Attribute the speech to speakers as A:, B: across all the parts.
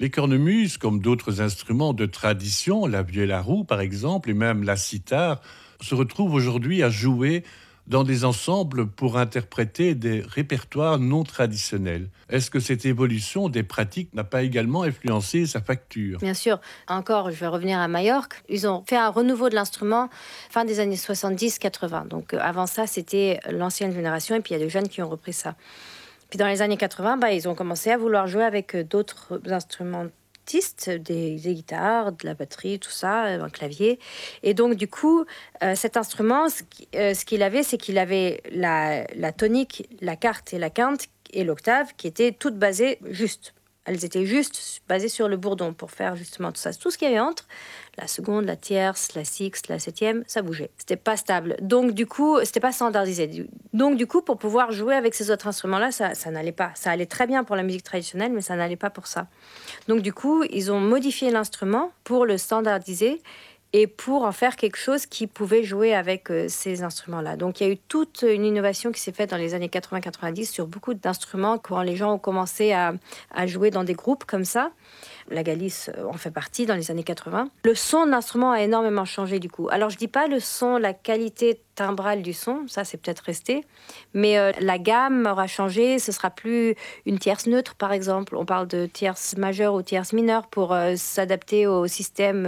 A: Les cornemuses, comme d'autres instruments de tradition, la vielle à roue par exemple, et même la cithare, se retrouvent aujourd'hui à jouer dans des ensembles pour interpréter des répertoires non traditionnels. Est-ce que cette évolution des pratiques n'a pas également influencé sa facture?
B: Bien sûr, encore, je vais revenir à Majorque. Ils ont fait un renouveau de l'instrument fin des années 70-80. Donc avant ça, c'était l'ancienne génération et puis il y a des jeunes qui ont repris ça. Puis dans les années 80, ils ont commencé à vouloir jouer avec d'autres instrumentistes, des guitares, de la batterie, tout ça, un clavier. Et donc du coup, cet instrument, ce qu'il avait, c'est qu'il avait la tonique, la quarte et la quinte et l'octave qui étaient toutes basées juste. Elles étaient juste basées sur le bourdon pour faire justement tout ça. Tout ce qu'il y avait entre, la seconde, la tierce, la sixte, la septième, ça bougeait. C'était pas stable. Donc du coup, c'était pas standardisé. Donc du coup, pour pouvoir jouer avec ces autres instruments-là, ça n'allait pas. Ça allait très bien pour la musique traditionnelle, mais ça n'allait pas pour ça. Donc du coup, ils ont modifié l'instrument pour le standardiser et pour en faire quelque chose qui pouvait jouer avec ces instruments-là. Donc il y a eu toute une innovation qui s'est faite dans les années 80-90 sur beaucoup d'instruments quand les gens ont commencé à jouer dans des groupes comme ça. La Galice en fait partie dans les années 80. Le son de l'instrument a énormément changé du coup. Alors je dis pas le son, la qualité timbrale du son, ça c'est peut-être resté, mais la gamme aura changé, ce sera plus une tierce neutre par exemple, on parle de tierce majeure ou tierce mineure pour s'adapter au système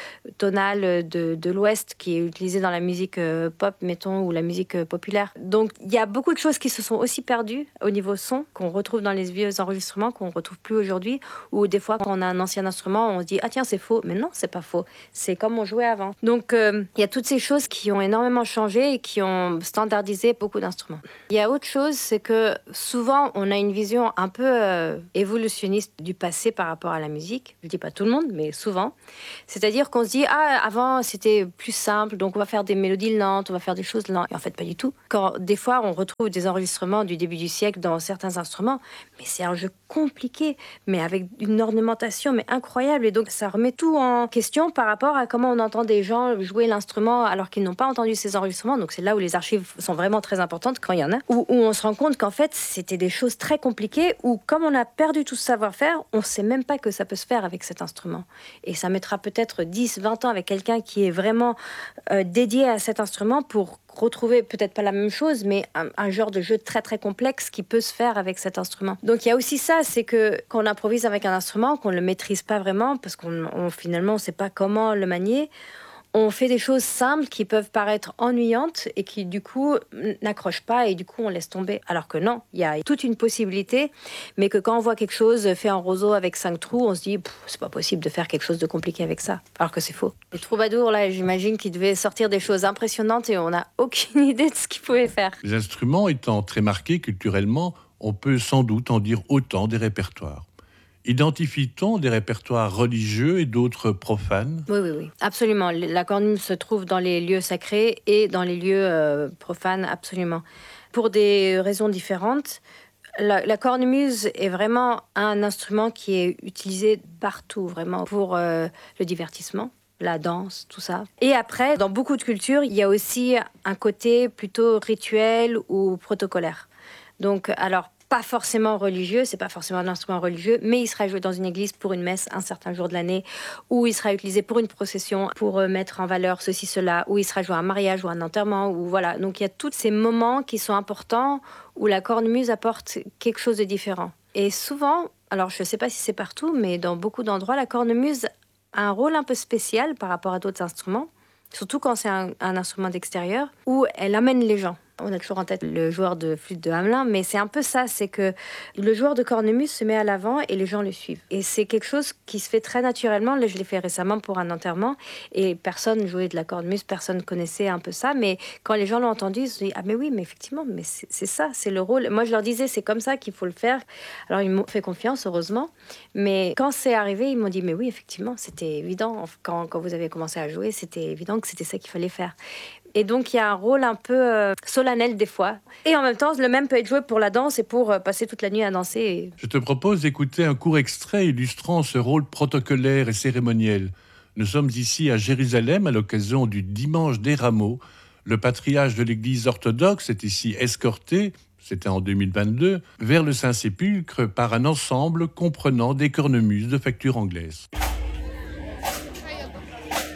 B: tonal de l'Ouest qui est utilisé dans la musique pop, mettons, ou la musique populaire. Donc il y a beaucoup de choses qui se sont aussi perdues au niveau son, qu'on retrouve dans les vieux enregistrements, qu'on retrouve plus aujourd'hui, ou des fois quand on a un ancien instrument, on se dit « Ah tiens, c'est faux », mais non, c'est pas faux, c'est comme on jouait avant. Donc il y a toutes ces choses qui ont énormément changé et qui ont standardisé beaucoup d'instruments. Il y a autre chose, c'est que souvent on a une vision un peu évolutionniste du passé par rapport à la musique. Je dis pas tout le monde, mais souvent. C'est-à-dire qu'on se dit ah avant c'était plus simple, donc on va faire des mélodies lentes, on va faire des choses lentes. Et en fait pas du tout. Quand des fois on retrouve des enregistrements du début du siècle dans certains instruments, mais c'est un jeu compliqué, mais avec une ornementation mais incroyable. Et donc ça remet tout en question par rapport à comment on entend des gens jouer l'instrument alors qu'ils n'ont pas entendu ces enregistrements. Donc c'est là où les archives sont vraiment très importantes quand il y en a, où on se rend compte qu'en fait c'était des choses très compliquées, où comme on a perdu tout ce savoir-faire, on ne sait même pas que ça peut se faire avec cet instrument. Et ça mettra peut-être 10-20 ans avec quelqu'un qui est vraiment dédié à cet instrument pour retrouver peut-être pas la même chose, mais un genre de jeu très très complexe qui peut se faire avec cet instrument. Donc il y a aussi ça, c'est que quand on improvise avec un instrument, qu'on le maîtrise pas vraiment, parce qu'on finalement on sait pas comment le manier, on fait des choses simples qui peuvent paraître ennuyantes et qui du coup n'accrochent pas et du coup on laisse tomber. Alors que non, il y a toute une possibilité, mais que quand on voit quelque chose fait en roseau avec 5 trous, on se dit c'est pas possible de faire quelque chose de compliqué avec ça, alors que c'est faux. Les troubadours là, j'imagine qu'ils devaient sortir des choses impressionnantes et on n'a aucune idée de ce qu'ils pouvaient faire.
A: Les instruments étant très marqués culturellement, on peut sans doute en dire autant des répertoires. Identifie-t-on des répertoires religieux et d'autres profanes?
B: Oui, oui, oui, absolument. La cornemuse se trouve dans les lieux sacrés et dans les lieux profanes, absolument. Pour des raisons différentes, la cornemuse est vraiment un instrument qui est utilisé partout, vraiment, pour le divertissement, la danse, tout ça. Et après, dans beaucoup de cultures, il y a aussi un côté plutôt rituel ou protocolaire. Donc, alors, pas forcément religieux, c'est pas forcément un instrument religieux, mais il sera joué dans une église pour une messe un certain jour de l'année, ou il sera utilisé pour une procession, pour mettre en valeur ceci, cela, ou il sera joué à un mariage ou à un enterrement, ou voilà. Donc il y a tous ces moments qui sont importants où la cornemuse apporte quelque chose de différent. Et souvent, alors je sais pas si c'est partout, mais dans beaucoup d'endroits, la cornemuse a un rôle un peu spécial par rapport à d'autres instruments, surtout quand c'est un instrument d'extérieur, où elle amène les gens. On a toujours en tête le joueur de flûte de Hamelin, mais c'est un peu ça, c'est que le joueur de cornemuse se met à l'avant et les gens le suivent. Et c'est quelque chose qui se fait très naturellement. Là, je l'ai fait récemment pour un enterrement et personne jouait de la cornemuse, personne connaissait un peu ça, mais quand les gens l'ont entendu, ils se sont dit « Ah mais oui, mais effectivement, mais c'est ça, c'est le rôle. » Moi, je leur disais « C'est comme ça qu'il faut le faire. » Alors, ils m'ont fait confiance, heureusement. Mais quand c'est arrivé, ils m'ont dit « Mais oui, effectivement, c'était évident. Quand vous avez commencé à jouer, c'était évident que c'était ça qu'il fallait faire. » Et donc, il y a un rôle un peu solennel des fois. Et en même temps, le même peut être joué pour la danse et pour passer toute la nuit à danser.
A: Je te propose d'écouter un court extrait illustrant ce rôle protocolaire et cérémoniel. Nous sommes ici à Jérusalem à l'occasion du Dimanche des Rameaux. Le patriarche de l'Église orthodoxe est ici escorté c'était en 2022, vers le Saint-Sépulcre par un ensemble comprenant des cornemuses de facture anglaise.